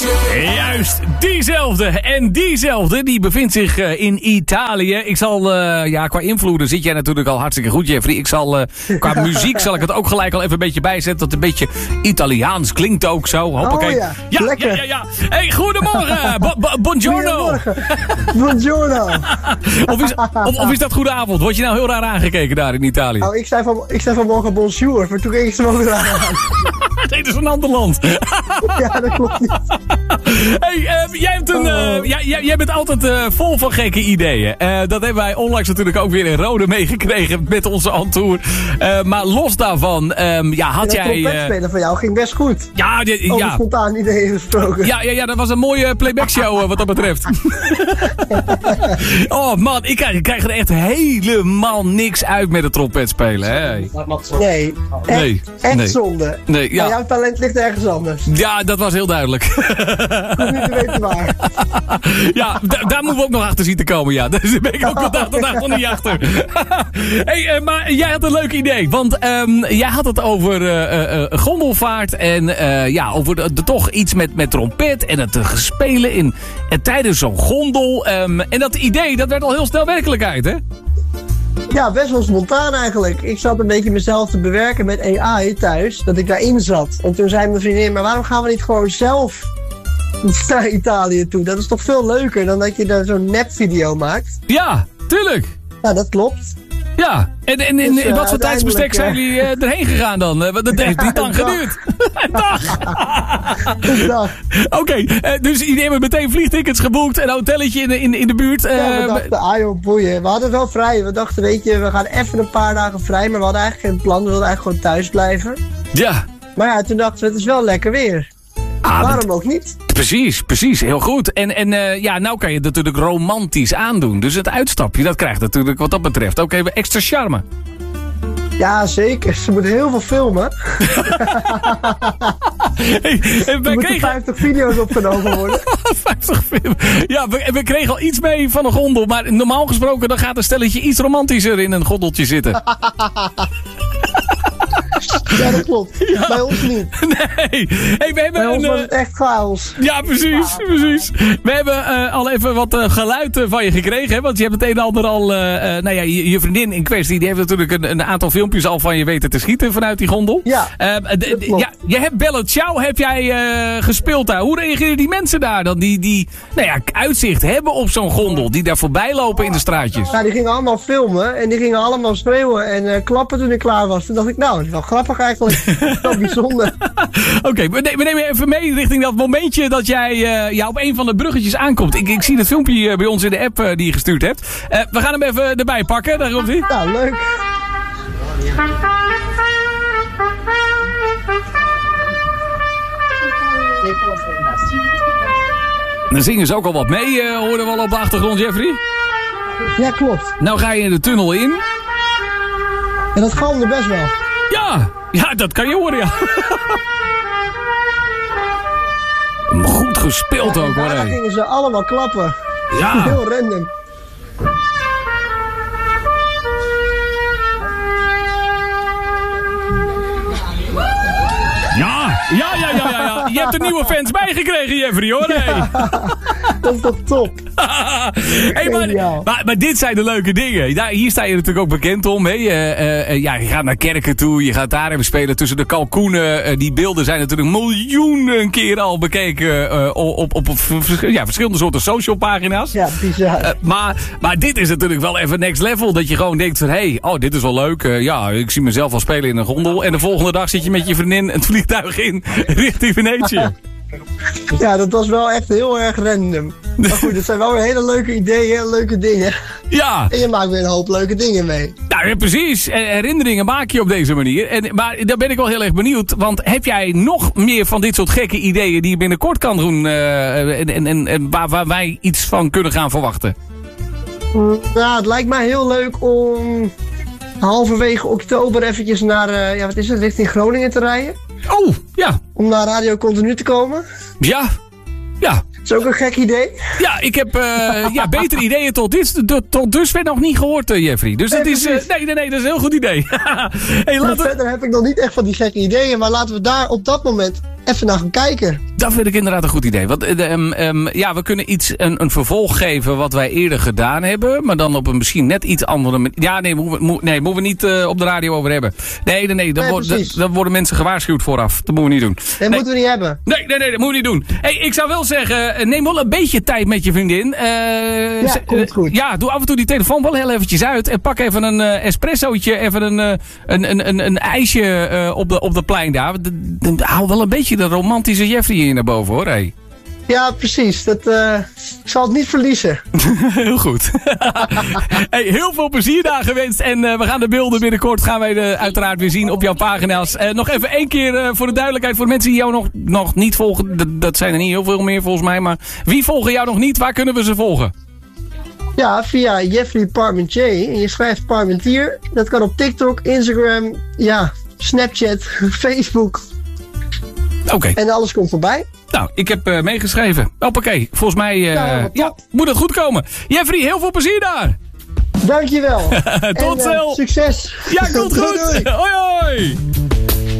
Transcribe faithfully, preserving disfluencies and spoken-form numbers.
Juist, diezelfde. En diezelfde, die bevindt zich uh, in Italië. Ik zal, uh, ja, qua invloeden zit jij natuurlijk al hartstikke goed, Jeffrey. Ik zal, uh, qua muziek zal ik het ook gelijk al even een beetje bijzetten. Dat het een beetje Italiaans klinkt ook zo. Hoppakee. Oh ja, ja, lekker. Ja, ja, ja. Hey, goedemorgen. Bo bo buongiorno. Goedemorgen. Buongiorno. of, is, of, of is dat goedenavond? Word je nou heel raar aangekeken daar in Italië? Oh, ik zei, van, ik zei vanmorgen bonjour, maar toen keek ik ze ook raar aan. Nee, dat is een ander land. Ja, dat klopt niet. Hey, uh, jij, hebt een, uh, jij, jij, jij bent altijd uh, vol van gekke ideeën. Uh, dat hebben wij onlangs natuurlijk ook weer in Rode meegekregen met onze Antour. Uh, maar los daarvan, um, ja, had ja, jij... Dat trompetspelen uh, van jou ging best goed. Ja, die, Over ja. spontaan ideeën gesproken. Ja, ja, ja, dat was een mooie playback show uh, wat dat betreft. Oh man, ik krijg, ik krijg er echt helemaal niks uit met het trompetspelen. Hè? Nee, echt, nee, echt nee. zonde. Nee, ja. Maar jouw talent ligt ergens anders. Ja, dat was heel duidelijk. Ik hoef niet te weten waar. Ja, d- daar moeten we ook nog achter zien te komen, ja. Daar ben ik ook de dag vandaag nog niet achter. Hey, uh, maar jij had een leuk idee. Want um, jij had het over uh, uh, gondelvaart. En uh, ja, over de, de, toch iets met, met trompet. En het uh, spelen in, en tijdens zo'n gondel. Um, en dat idee, dat werd al heel snel werkelijkheid, hè? Ja, best wel spontaan eigenlijk. Ik zat een beetje mezelf te bewerken met A I thuis. Dat ik daarin zat. En toen zei mijn vriendin, maar waarom gaan we niet gewoon zelf naar Italië toe? Dat is toch veel leuker dan dat je daar zo'n nepvideo maakt? Ja, tuurlijk. Nou, dat klopt. Ja, en, en, en dus, uh, in wat voor tijdsbestek zijn jullie uh, erheen gegaan dan? Uh, dat heeft niet lang geduurd. Een dag. Een dag. Oké, okay, uh, dus jullie hebben meteen vliegtickets geboekt en een hotelletje in de, in, in de buurt. Uh, ja, we dachten, ah joh, boeien. We hadden wel vrij. We dachten, weet je, we gaan even een paar dagen vrij. Maar we hadden eigenlijk geen plan. We wilden eigenlijk gewoon thuis blijven. Ja. Maar ja, toen dachten we, het is wel lekker weer. Ah, waarom ook niet? Precies, precies. Heel goed. En, en uh, ja, nou kan je het natuurlijk romantisch aandoen. Dus het uitstapje, dat krijgt natuurlijk wat dat betreft ook even extra charme. Ja, zeker. Ze moeten heel veel filmen. Hey, we er moeten kregen... vijftig video's opgenomen worden. vijftig films. Ja, we, we kregen al iets mee van een gondel. Maar normaal gesproken dan gaat een stelletje iets romantischer in een gondeltje zitten. Ja, dat klopt. Ja. Bij ons niet. Nee. Hey, we hebben Bij ons een, was het echt chaos. Ja, precies, precies. We hebben uh, al even wat uh, geluid uh, van je gekregen. Hè? Want je hebt het een en ander al... Uh, uh, nou ja, je, je vriendin in kwestie, die heeft natuurlijk een, een aantal filmpjes al van je weten te schieten vanuit die gondel. Ja, uh, d- d- ja je hebt Bello Ciao heb jij uh, gespeeld daar. Hoe reageren die mensen daar dan? Die, die nou ja, uitzicht hebben op zo'n gondel. Die daar voorbij lopen in de straatjes. Ja, die gingen allemaal filmen. En die gingen allemaal schreeuwen en uh, klappen toen ik klaar was. Toen dacht ik, nou, dat is wel grappig eigenlijk. Dat is bijzonder. Oké, okay, we, ne- we nemen even mee richting dat momentje dat jij uh, ja, op een van de bruggetjes aankomt. Ik, ik zie het filmpje uh, bij ons in de app uh, die je gestuurd hebt. Uh, we gaan hem even erbij pakken. Daar komt hij. Nou, leuk. Dan zingen ze ook al wat mee, uh, hoorden we al op de achtergrond, Jeffrey. Ja, klopt. Nou ga je de tunnel in. En dat galmde best wel. Ja, ja, dat kan je horen, ja. Goed gespeeld ja, ook, hoor. Daar gingen ze allemaal klappen. Ja. Heel random. Ja, ja, ja, ja, ja, ja. Je hebt er nieuwe fans bijgekregen, Jeffrey, hoor. Hey. Ja, dat is toch top. Hey, maar, maar, maar dit zijn de leuke dingen. Daar, hier sta je natuurlijk ook bekend om. Hè? Uh, uh, ja, je gaat naar kerken toe. Je gaat daar even spelen tussen de kalkoenen. Uh, die beelden zijn natuurlijk miljoenen keer al bekeken. Uh, op, op, op, op ja, verschillende soorten social pagina's. Ja, bizar. Uh, maar, maar dit is natuurlijk wel even next level. Dat je gewoon denkt van, hé, hey, oh, dit is wel leuk. Uh, ja, ik zie mezelf al spelen in een gondel. En de volgende dag zit je met je vriendin het vliegtuig in richting Venetië. Ja, dat was wel echt heel erg random. Maar goed, het zijn wel weer hele leuke ideeën, leuke dingen. Ja. En je maakt weer een hoop leuke dingen mee. Nou ja, precies. Herinneringen maak je op deze manier. En, maar daar ben ik wel heel erg benieuwd. Want heb jij nog meer van dit soort gekke ideeën die je binnenkort kan doen? Uh, en, en, en, en waar, waar wij iets van kunnen gaan verwachten? Nou, het lijkt mij heel leuk om halverwege oktober eventjes naar, uh, ja, wat is het, richting Groningen te rijden. Oh, ja. Om naar Radio Continu te komen. Ja, ja. Dat is ook een gek idee. Ja, ik heb uh, ja, betere ideeën tot, dit, tot, tot dusver nog niet gehoord, uh, Jeffrey. Dus nee, dat is, uh, nee, nee, nee, dat is een heel goed idee. Hey, laten we... Verder heb ik nog niet echt van die gekke ideeën, maar laten we daar op dat moment even naar gaan kijken. Dat vind ik inderdaad een goed idee. Want, uh, um, um, ja, we kunnen iets, een, een vervolg geven wat wij eerder gedaan hebben. Maar dan op een misschien net iets andere manier. Ja, nee, moeten we, nee, moeten we niet uh, op de radio over hebben. Nee, nee, nee. Dan, nee, wordt, dan worden mensen gewaarschuwd vooraf. Dat moeten we niet doen. Dat nee. moeten we niet hebben. Nee, nee, nee, dat moeten we niet doen. Hey, ik zou wel zeggen, neem wel een beetje tijd met je vriendin. Uh, ja, komt goed. Ja, doe af en toe die telefoon wel heel eventjes uit. En pak even een uh, espressootje, even een, uh, een, een, een, een ijsje uh, op, de, op de plein daar. Haal wel een beetje de romantische Jeffrey hier naar boven, hoor. Hey. Ja, precies. Dat, uh, ik zal het niet verliezen. Heel goed. Hey, heel veel plezier daar gewenst. En uh, we gaan de beelden binnenkort gaan wij de, uiteraard weer zien op jouw pagina's. Uh, nog even één keer uh, voor de duidelijkheid. Voor de mensen die jou nog, nog niet volgen. D- dat zijn er niet heel veel meer volgens mij. Maar wie volgen jou nog niet? Waar kunnen we ze volgen? Ja, via Jeffrey Parmentier. En je schrijft Parmentier. Dat kan op TikTok, Instagram, ja, Snapchat, Facebook. Oké. Okay. En alles komt voorbij. Nou, ik heb uh, meegeschreven. Hoppakee. Volgens mij uh, ja, ja, moet het goed komen. Jeffrey, heel veel plezier daar. Dankjewel. Tot en, uh, snel. Succes. Ja, komt goed. Doei, doei. Hoi, hoi.